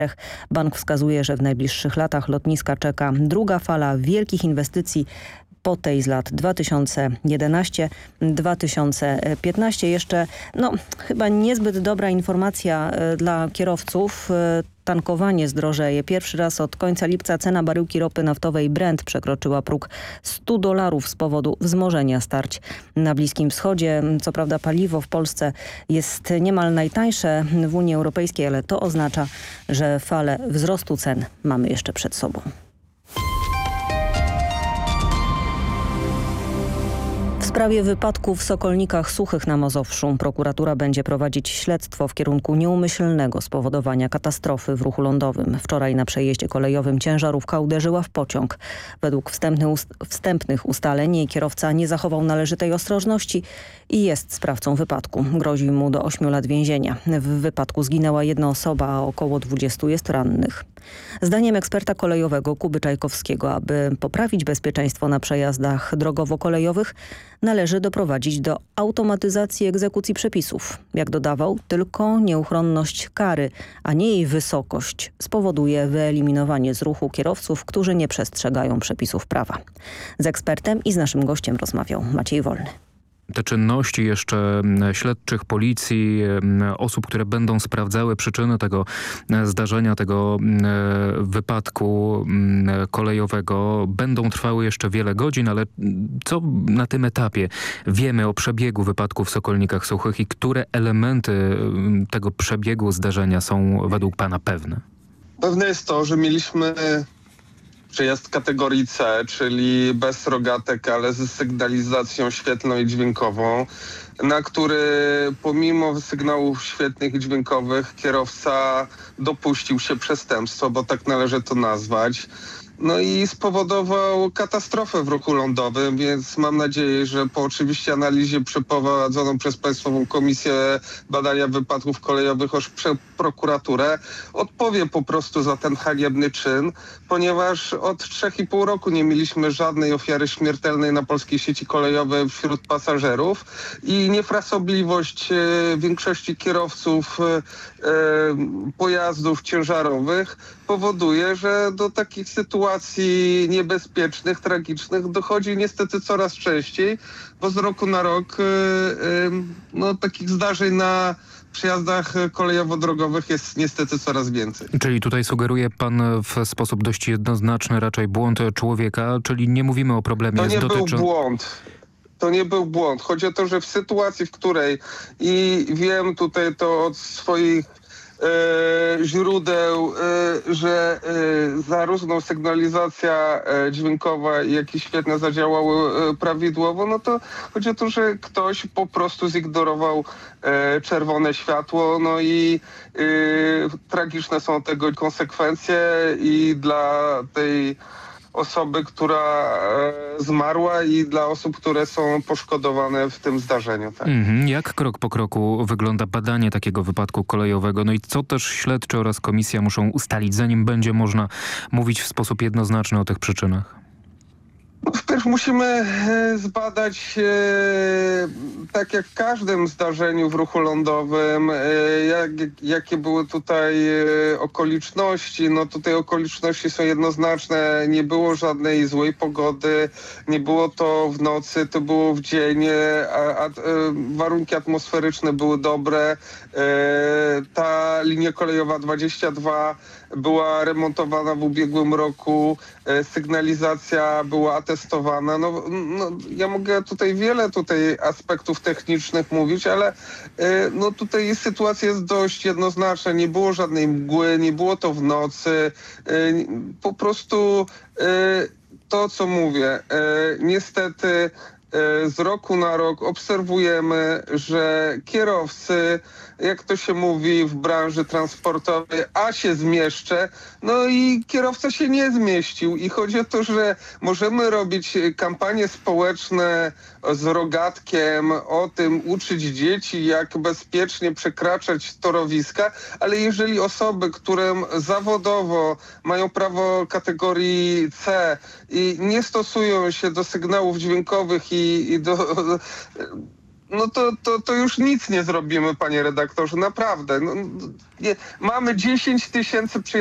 Bank wskazuje, że w najbliższych latach lotniska czeka druga fala wielkich inwestycji po tej z lat 2011-2015. Jeszcze chyba niezbyt dobra informacja dla kierowców. Tankowanie zdrożeje. Pierwszy raz od końca lipca cena baryłki ropy naftowej Brent przekroczyła próg $100 z powodu wzmożenia starć na Bliskim Wschodzie. Co prawda paliwo w Polsce jest niemal najtańsze w Unii Europejskiej, ale to oznacza, że falę wzrostu cen mamy jeszcze przed sobą. W sprawie wypadku w Sokolnikach Suchych na Mazowszu prokuratura będzie prowadzić śledztwo w kierunku nieumyślnego spowodowania katastrofy w ruchu lądowym. Wczoraj na przejeździe kolejowym ciężarówka uderzyła w pociąg. Według wstępnych ustaleń kierowca nie zachował należytej ostrożności i jest sprawcą wypadku. Grozi mu do 8 lat więzienia. W wypadku zginęła jedna osoba, a około 20 jest rannych. Zdaniem eksperta kolejowego Kuby Czajkowskiego, aby poprawić bezpieczeństwo na przejazdach drogowo-kolejowych, należy doprowadzić do automatyzacji egzekucji przepisów. Jak dodawał, tylko nieuchronność kary, a nie jej wysokość spowoduje wyeliminowanie z ruchu kierowców, którzy nie przestrzegają przepisów prawa. Z ekspertem i z naszym gościem rozmawiał Maciej Wolny. Te czynności jeszcze śledczych, policji, osób, które będą sprawdzały przyczyny tego zdarzenia, tego wypadku kolejowego, będą trwały jeszcze wiele godzin, ale co na tym etapie wiemy o przebiegu wypadku w Sokolnikach Suchych i które elementy tego przebiegu zdarzenia są według pana pewne? Pewne jest to, że mieliśmy przejazd kategorii C, czyli bez rogatek, ale z sygnalizacją świetlną i dźwiękową, na który pomimo sygnałów świetnych i dźwiękowych kierowca dopuścił się przestępstwa, bo tak należy to nazwać. No i spowodował katastrofę w ruchu lądowym, więc mam nadzieję, że po oczywiście analizie przeprowadzoną przez Państwową Komisję Badania Wypadków Kolejowych oraz prokuraturę odpowie po prostu za ten haniebny czyn, ponieważ od 3,5 roku nie mieliśmy żadnej ofiary śmiertelnej na polskiej sieci kolejowej wśród pasażerów i niefrasobliwość większości kierowców pojazdów ciężarowych powoduje, że do takich sytuacji niebezpiecznych, tragicznych dochodzi niestety coraz częściej, bo z roku na rok takich zdarzeń na przejazdach kolejowo-drogowych jest niestety coraz więcej. Czyli tutaj sugeruje pan w sposób dość jednoznaczny raczej błąd człowieka, czyli nie mówimy o problemie To nie był błąd. Chodzi o to, że w sytuacji, w której i wiem tutaj to od swoich źródeł, że zarówno sygnalizacja dźwiękowa, jak i świetne zadziałały prawidłowo, no to chodzi o to, że ktoś po prostu zignorował czerwone światło, no i tragiczne są tego konsekwencje i dla tej osoby, która zmarła i dla osób, które są poszkodowane w tym zdarzeniu. Tak. Jak krok po kroku wygląda badanie takiego wypadku kolejowego? No i co też śledczy oraz komisja muszą ustalić, zanim będzie można mówić w sposób jednoznaczny o tych przyczynach? Wpierw musimy zbadać, tak jak w każdym zdarzeniu w ruchu lądowym, jakie były tutaj okoliczności. No tutaj okoliczności są jednoznaczne. Nie było żadnej złej pogody, nie było to w nocy, to było w dzień, a warunki atmosferyczne były dobre. Ta linia kolejowa 22 była remontowana w ubiegłym roku, sygnalizacja była atestowana. Ja mogę tutaj wiele aspektów technicznych mówić, ale tutaj sytuacja jest dość jednoznaczna. Nie było żadnej mgły, nie było to w nocy. Po prostu to, co mówię, niestety z roku na rok obserwujemy, że kierowcy, jak to się mówi w branży transportowej, się zmieszczę, no i kierowca się nie zmieścił. I chodzi o to, że możemy robić kampanie społeczne z rogatkiem, o tym uczyć dzieci, jak bezpiecznie przekraczać torowiska, ale jeżeli osoby, które zawodowo mają prawo kategorii C i nie stosują się do sygnałów dźwiękowych i do no to już nic nie zrobimy, panie redaktorze, naprawdę. No, nie, mamy 10 000